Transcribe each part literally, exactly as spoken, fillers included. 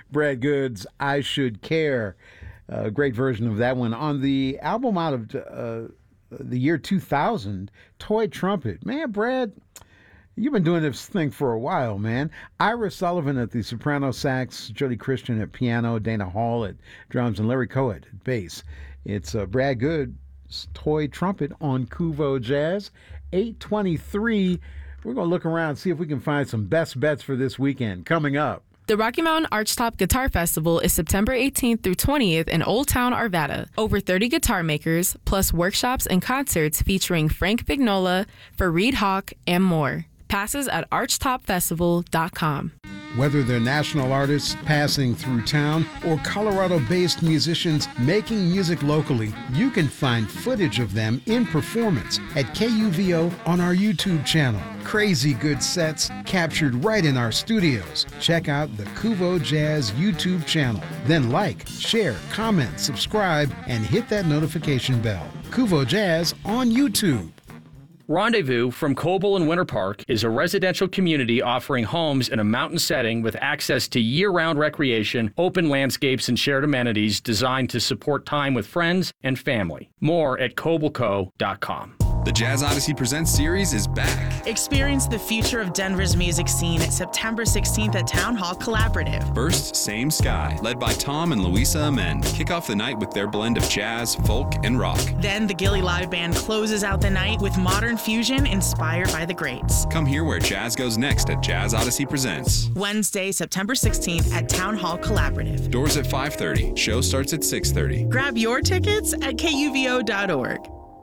Brad Good's I Should Care. A great version of that one. On the album out of uh, the year two thousand, Toy Trumpet. Man, Brad, you've been doing this thing for a while, man. Ira Sullivan at the soprano sax, Jody Christian at piano, Dana Hall at drums, and Larry Cohen at bass. It's uh, Brad Good's Toy Trumpet on Kuvo Jazz. eight twenty-three. We're going to look around and see if we can find some best bets for this weekend. Coming up. The Rocky Mountain Archtop Guitar Festival is September eighteenth through twentieth in Old Town, Arvada. Over thirty guitar makers, plus workshops and concerts featuring Frank Vignola, Fareed Hawk, and more. Passes at archtop festival dot com. Whether they're national artists passing through town or Colorado-based musicians making music locally, you can find footage of them in performance at K U V O on our YouTube channel. Crazy good sets captured right in our studios. Check out the Kuvo Jazz YouTube channel. Then like, share, comment, subscribe, and hit that notification bell. Kuvo Jazz on YouTube. Rendezvous from Coble and Winter Park is a residential community offering homes in a mountain setting with access to year-round recreation, open landscapes, and shared amenities designed to support time with friends and family. More at coble co dot com. The Jazz Odyssey Presents series is back. Experience the future of Denver's music scene at September sixteenth at Town Hall Collaborative. First, Same Sky, led by Tom and Louisa Amen, kick off the night with their blend of jazz, folk, and rock. Then the Gilly Live Band closes out the night with modern fusion inspired by the greats. Come hear where jazz goes next at Jazz Odyssey Presents. Wednesday, September sixteenth at Town Hall Collaborative. Doors at five thirty. Show starts at six thirty. Grab your tickets at K U V O dot org.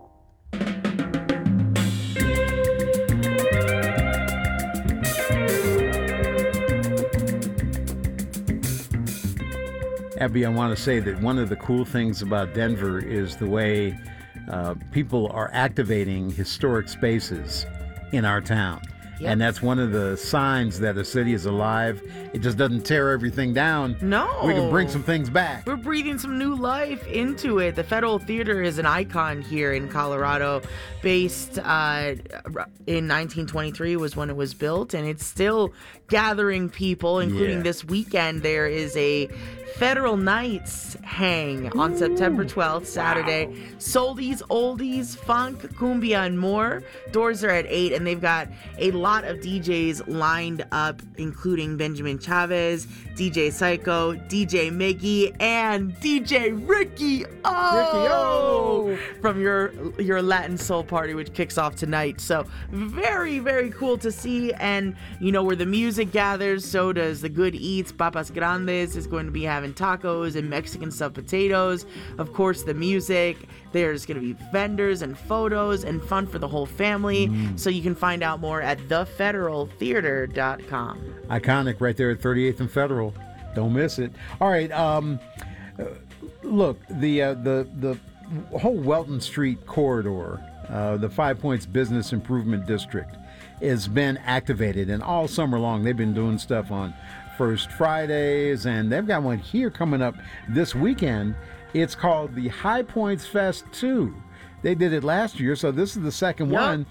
Abby, I want to say that one of the cool things about Denver is the way uh, people are activating historic spaces in our town. Yep. And that's one of the signs that a city is alive. It just doesn't tear everything down. No. We can bring some things back. We're breathing some new life into it. The Federal Theater is an icon here in Colorado. Based uh, in nineteen twenty-three was when it was built, and it's still gathering people, including Yeah. this weekend. There is a Federal Nights hang on Ooh. September twelfth, Saturday. Wow. Soldies, oldies, funk, cumbia, and more. Doors are at eight, and they've got a lot of D Js lined up, including Benjamin Chavez, D J Psycho, D J Miggy, and D J Ricky O! Ricky O! From your, your Latin Soul Party, which kicks off tonight. So very, very cool to see. And, you know, where the music gathers, so does the Good Eats. Papas Grandes is going to be having tacos and Mexican stuffed potatoes. Of course, the music. There's going to be vendors and photos and fun for the whole family. Mm. So you can find out more at the federal theater dot com. Iconic right there at thirty-eighth and Federal. Don't miss it. All right. Um, look, the uh, the the whole Welton Street corridor, uh, the Five Points Business Improvement District, has been activated, and all summer long they've been doing stuff on First Fridays, and they've got one here coming up this weekend. It's called the High Points Fest two. They did it last year, so this is the second yep. one.